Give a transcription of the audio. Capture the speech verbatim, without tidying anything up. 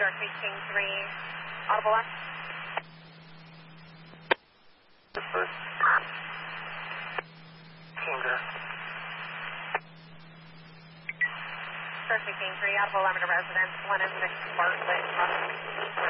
Darkwing King three, audible left. First. Kinger. Darkwing King three, audible eleven to residence, one oh six Bartlett.